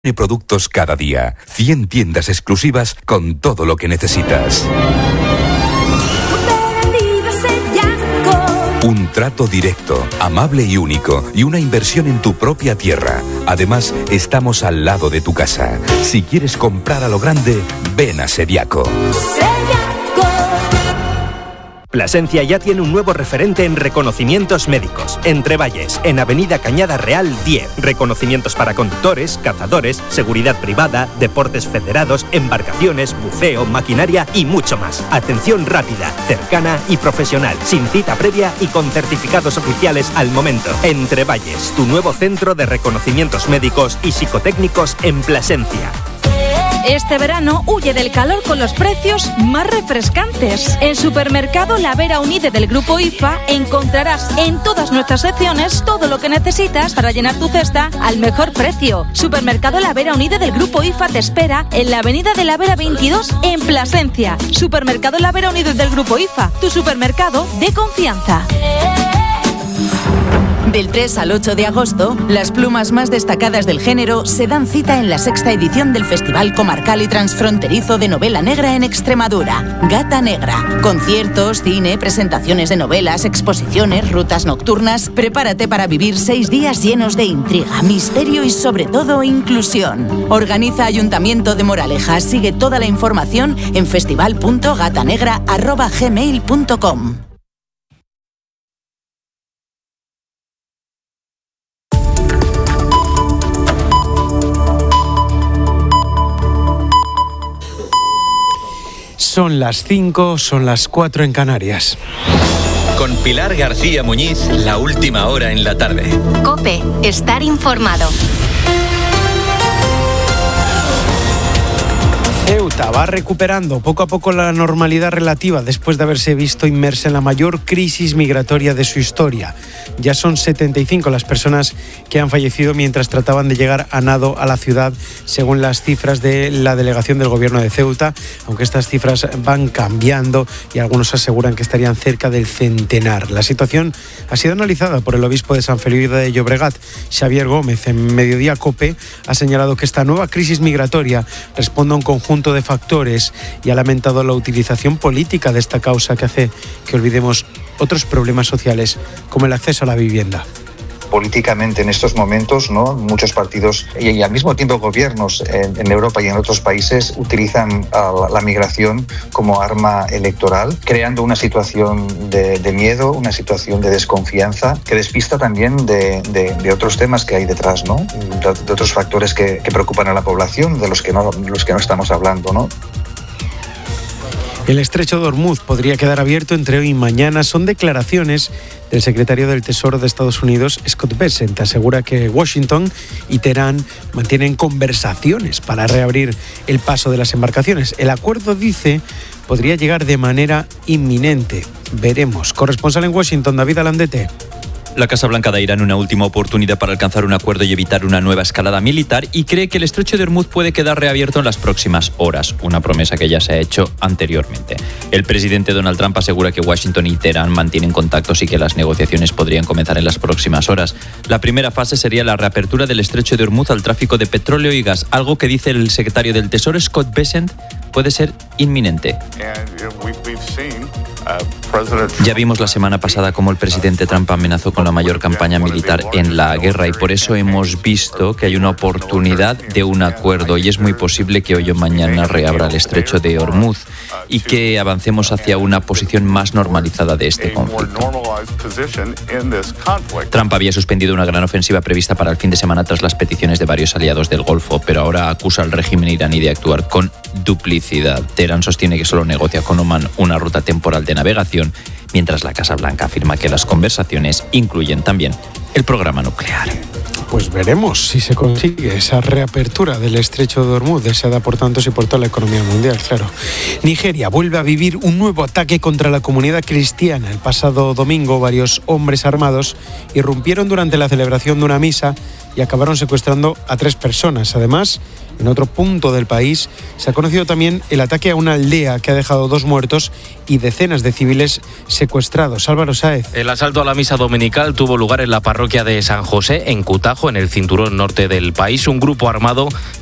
productos cada día. 100 tiendas exclusivas con todo lo que necesitas. Un trato directo, amable y único, y una inversión en tu propia tierra. Además, estamos al lado de tu casa. Si quieres comprar a lo grande, ven a Sediaco. Plasencia ya tiene un nuevo referente en reconocimientos médicos. Entrevalles, en Avenida Cañada Real 10. Reconocimientos para conductores, cazadores, seguridad privada, deportes federados, embarcaciones, buceo, maquinaria y mucho más. Atención rápida, cercana y profesional, sin cita previa y con certificados oficiales al momento. Entrevalles, tu nuevo centro de reconocimientos médicos y psicotécnicos en Plasencia. Este verano huye del calor con los precios más refrescantes. En Supermercado La Vera Unide del Grupo IFA encontrarás en todas nuestras secciones todo lo que necesitas para llenar tu cesta al mejor precio. Supermercado La Vera Unide del Grupo IFA te espera en la Avenida de la Vera 22 en Plasencia. Supermercado La Vera Unide del Grupo IFA, tu supermercado de confianza. Del 3 al 8 de agosto, las plumas más destacadas del género se dan cita en la 6ª edición del Festival Comarcal y Transfronterizo de Novela Negra en Extremadura, Gata Negra. Conciertos, cine, presentaciones de novelas, exposiciones, rutas nocturnas. Prepárate para vivir 6 días llenos de intriga, misterio y sobre todo inclusión. Organiza Ayuntamiento de Moraleja. Sigue toda la información en festival.gatanegra@gmail.com. Son las 5, son las 4 en Canarias. Con Pilar García Muñiz, la última hora en la tarde. COPE, estar informado. Ceuta va recuperando poco a poco la normalidad relativa después de haberse visto inmersa en la mayor crisis migratoria de su historia. Ya son 75 las personas que han fallecido mientras trataban de llegar a nado a la ciudad, según las cifras de la delegación del gobierno de Ceuta, aunque estas cifras van cambiando y algunos aseguran que estarían cerca del centenar. La situación ha sido analizada por el obispo de San Feliu de Llobregat, Xavier Gómez. En Mediodía COPE ha señalado que esta nueva crisis migratoria responde a un conjunto de factores y ha lamentado la utilización política de esta causa que hace que olvidemos otros problemas sociales como el acceso a la vivienda. Políticamente en estos momentos, ¿no?, muchos partidos y al mismo tiempo gobiernos en Europa y en otros países utilizan la migración como arma electoral, creando una situación de miedo, una situación de desconfianza que despista también de otros temas que hay detrás, ¿no?, de otros factores que preocupan a la población, de los que no estamos hablando, ¿no? El estrecho de Hormuz podría quedar abierto entre hoy y mañana. Son declaraciones del secretario del Tesoro de Estados Unidos, Scott Bessent. Asegura que Washington y Teherán mantienen conversaciones para reabrir el paso de las embarcaciones. El acuerdo, dice, podría llegar de manera inminente. Veremos. Corresponsal en Washington, David Alandete. La Casa Blanca da a Irán una última oportunidad para alcanzar un acuerdo y evitar una nueva escalada militar y cree que el estrecho de Hormuz puede quedar reabierto en las próximas horas, una promesa que ya se ha hecho anteriormente. El presidente Donald Trump asegura que Washington y Teherán mantienen contactos y que las negociaciones podrían comenzar en las próximas horas. La primera fase sería la reapertura del estrecho de Hormuz al tráfico de petróleo y gas, algo que dice el secretario del Tesoro, Scott Bessent, puede ser inminente. Ya vimos la semana pasada cómo el presidente Trump amenazó con la mayor campaña militar en la guerra y por eso hemos visto que hay una oportunidad de un acuerdo y es muy posible que hoy o mañana reabra el estrecho de Hormuz y que avancemos hacia una posición más normalizada de este conflicto. Trump había suspendido una gran ofensiva prevista para el fin de semana tras las peticiones de varios aliados del Golfo, pero ahora acusa al régimen iraní de actuar con duplicidad. Teherán sostiene que solo negocia con Omán una ruta temporal de navegación, mientras la Casa Blanca afirma que las conversaciones incluyen también el programa nuclear. Pues veremos si se consigue esa reapertura del estrecho de Hormuz, deseada por tantos y por toda la economía mundial, claro. Nigeria vuelve a vivir un nuevo ataque contra la comunidad cristiana. El pasado domingo varios hombres armados irrumpieron durante la celebración de una misa y acabaron secuestrando a 3 personas. Además, en otro punto del país se ha conocido también el ataque a una aldea que ha dejado 2 muertos y decenas de civiles secuestrados. Álvaro Sáez. El asalto a la misa dominical tuvo lugar en la parroquia de San José, en Cutajo, en el cinturón norte del país. Un grupo armado